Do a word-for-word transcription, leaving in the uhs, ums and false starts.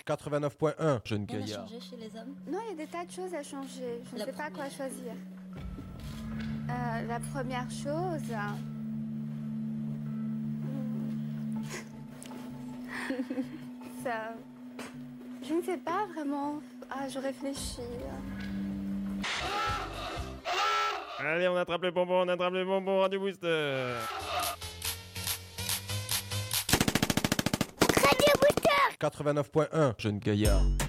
quatre-vingt-neuf point un. Jeune Rien n'a gaillard. changé chez les hommes. Non, il y a des tas de choses à changer. Je ne La sais pas quoi première. choisir. Euh, la première chose... hmm. Ça... Je ne sais pas vraiment. Ah, je réfléchis. Allez, on attrape les bonbons, on attrape les bonbons, Radio Booster. quatre-vingt-neuf point un. Jeune gaillard.